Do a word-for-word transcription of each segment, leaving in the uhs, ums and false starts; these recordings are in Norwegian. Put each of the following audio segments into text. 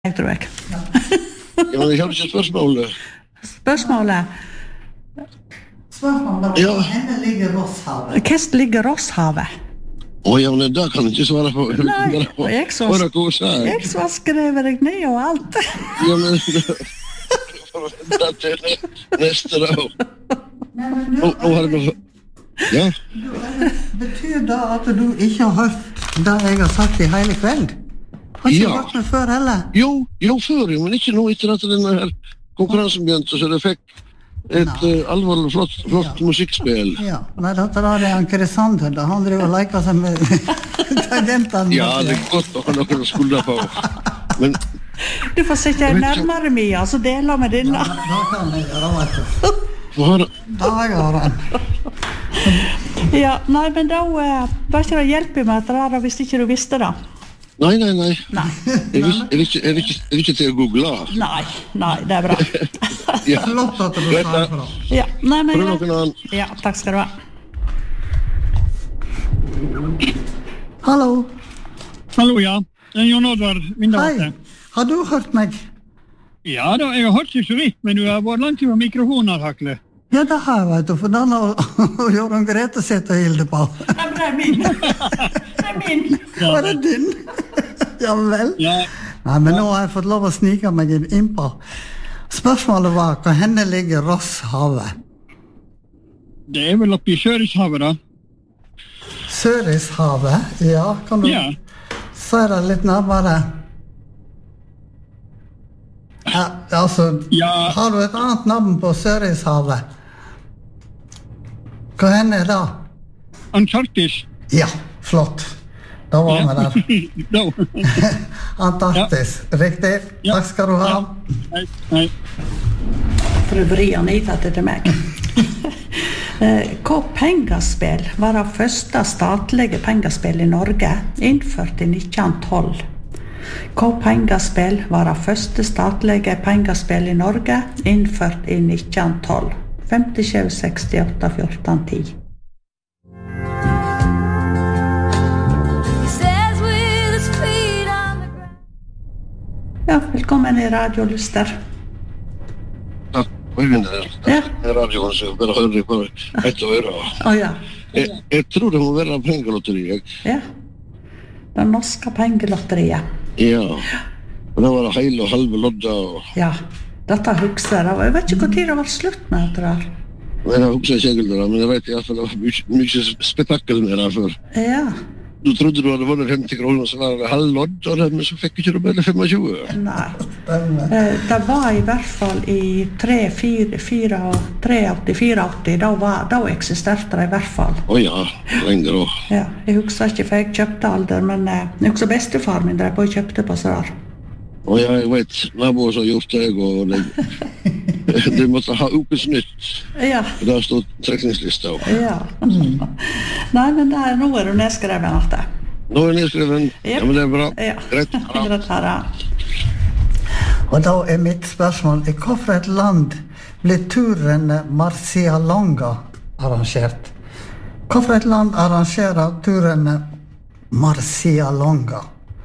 Jeg tror jeg. Ja, men jeg har ikke spørsmålet. Spørsmålet? Spørsmålet Ja. var, henne ligger Rosshavet. Hvordan ligger Rosshavet? Å, ja, men det kan jeg ikke svare på. Nei, og jeg så, Hva er det sa jeg? jeg så skrevet deg ned og alt. Ja, men det til neste da. Nei, men Nå, du, nå har jeg noe... Ja, betyr det at du ikke har hørt det jeg har sagt i hele kveld? Har ikke Ja. vært med før heller? jo, jo før, jo, men ikke nå etter at denne her konkurransen begynte, så det fikk et uh, alvorlig flott, flott Ja. musikkspill. Ja, nei, dette er en Krisander, da han driver og leker seg med tangentene. Ja, det er godt å ha noen å skulde på. Men, Du får sitte nærmere Mia, så deler med dine. Da kan jeg gjøre, vet du. få høre. Da gjør han. Ja, nei, men da eh, var ikke det hjelper med at det er hvis ikke du visste det. Nei, nei, nei. Nei, Jeg vil, jeg vil, ikke, jeg vil, ikke, jeg vil ikke til å google. nei, nei, det er bra. Ja. Flott at du Greit, sa da. fra. Ja, nei, men... Prøv noen annen. Ja, takk skal du ha. Hallo, Hallo, ja. Det er Jon Oddvar Vindavate. hei. Har du hørt meg? Ja da, jeg har hørt ikke så vidt, men du har vært langt over mikrofonen, Hakle. Ja, det har jeg, vet du, for den har Jørgen Grete sitter og hilder på. Nei, men det er min. Det er min. Var det din? Ja vel. Ja, Nei, men nå har jeg fått lov å snike meg innpå. Spørsmålet var, hva henne ligger Rosshavet? det er vel oppe i Sørishavet, da. Sørishavet? Ja, kan du Ja. si det litt nærmere? Ja, altså, Ja. har du et annet navn på Sørishavet? Hva henne er det? Antarktis. Ja, flott. Da var vi der. Da. Antarktis, riktig. Ja. Takk skal du ha. Ja. Nei, nei. For å vri han hit til meg. Eh, Hva pengaspill var det første statlige pengaspill i Norge innført i nitten tolv? Hva pengaspill var det første statlige pengaspill i Norge innført i nitten tolv? femtisju, sekstiåtte, fjorten, ti. Ja, velkommen i Radio Luster. Ja, Øyvind er Ja. der. Radioen, så bare hører jeg på ett øre. Å ja. Jeg, jeg tror det må være pengelotteriet. Ja. Det norske pengelotteriet. Ja. Og det var det hele og halve lodda. Og... Ja, dette husker jeg. Jeg vet ikke hvor tid det var slutt med dette der. Men jeg husker ikke helt det, men jeg vet i hvert fall det var mye, mye spektakel med det før. Ja, Du trodde du hadde vunnet femti kroner, så var det halvlodd, og det, men så fikk ikke du bare tjuefem. nei. Eh, Det var i hvert fall i tre, fire, fire, treogåtti, fireogåtti. Da, var, da eksisterte det i hvert fall. Å ja, lenger òg. Ja, jeg husker ikke, for jeg kjøpte alder, men eh, jeg husker bestefar min drev på og kjøpte på seg der. Og ja, jeg vet, naboer som har gjort det, og de, de måtte ha ukens nytt. Ja, Og der stod trekningslista opp. ja. Nei, men det er, nå er du nedskrevet alt det. Nå er nedskreven. Ja, men det er bra. Ja, Greit. Ja. greit her, ja. Og da er mitt spørsmål, i hvilket land ble turen Marcialonga arrangert? Hvilket land arrangerer turen Marcialonga?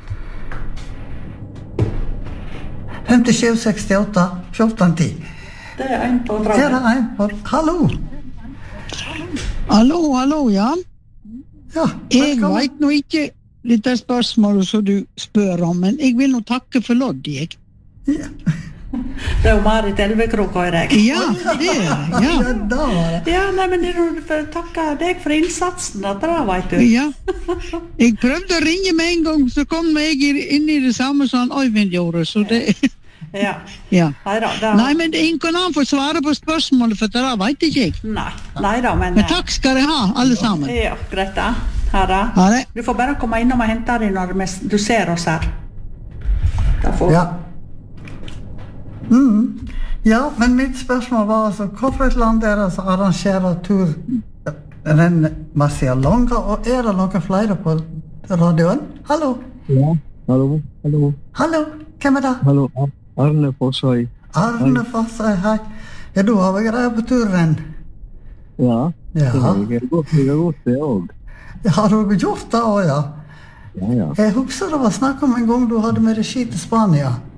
femtisju, sekstiåtte, fjorten, ti. Det er en på Her draget. er en på... Hallo! Hallo, hallo, ja. Ja, Jeg velkommen. vet nå ikke dette spørsmålet som du spør om, men jeg vil nå takke for lodd, jeg. Det er jo Marit Elvekrok, hører jeg. Ja, det er det, Ja, ja. da var det. Ja, nei, men jeg vil takke deg for innsatsen, dette da, vet du. Ja. Jeg prøvde å ringe med en gang, så kom jeg inn i det samme som han Øyvind gjorde, så det... Ja, Ja. neida, det Nei, men ingen kan han få svare på spørsmålet, for det da vet ikke jeg. Nei, neida, men... Men takk skal dere ha, alle sammen. Ja, greit da. Her da. Ha det. Du får bare komme innom og hente deg når vi- du ser oss her. Da får... Ja. Mm. Ja, men mitt spørsmål var altså, hvilket land er det som arrangerer tur den Marcialonga, og er det noen flere på radioen? Hallo? Ja, hallo, hallo, Hallo? Hvem er det? hallo, Arne Fossøy. Arne Fossøy, hei. Ja, du har vel greie på turen? Ja, Ja. jeg har gått, jeg har gått det også. Har du gjort det også, ja? Ja, ja. Jeg husker det var snakk om en gang du hadde med regi til Spania.